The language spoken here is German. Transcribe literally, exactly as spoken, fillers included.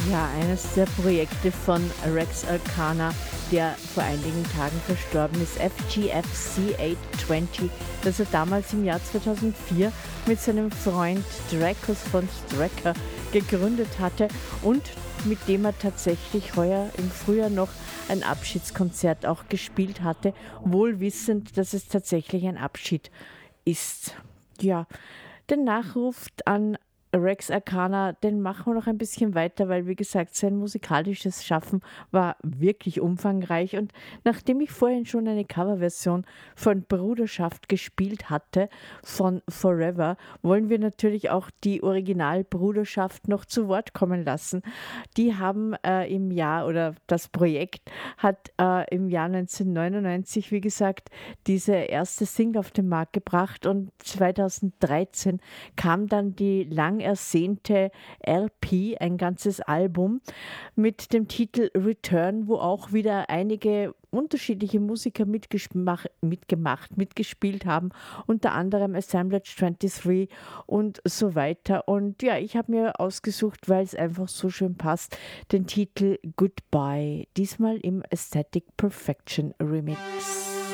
Ja, eines der Projekte von Rex Arcana, der vor einigen Tagen verstorben ist, F G F C achthundertzwanzig, das er damals im Jahr zweitausendvier mit seinem Freund Dracos von Stracker gegründet hatte und mit dem er tatsächlich heuer im Frühjahr noch ein Abschiedskonzert auch gespielt hatte, wohl wissend, dass es tatsächlich ein Abschied ist. Ja, den Nachruf an Rex Arcana, den machen wir noch ein bisschen weiter, weil wie gesagt, sein musikalisches Schaffen war wirklich umfangreich und nachdem ich vorhin schon eine Coverversion von Bruderschaft gespielt hatte, von Forever, wollen wir natürlich auch die Original-Bruderschaft noch zu Wort kommen lassen. Die haben äh, im Jahr, oder das Projekt hat äh, im Jahr neunzehnhundertneunundneunzig, wie gesagt, diese erste Single auf den Markt gebracht und zweitausenddreizehn kam dann die lang ersehnte L P, ein ganzes Album mit dem Titel Return, wo auch wieder einige unterschiedliche Musiker mitgemacht, mitgemacht, mitgespielt haben, unter anderem Assemblage dreiundzwanzig und so weiter. Und ja, ich habe mir ausgesucht, weil es einfach so schön passt, den Titel Goodbye, diesmal im Aesthetic Perfection Remix.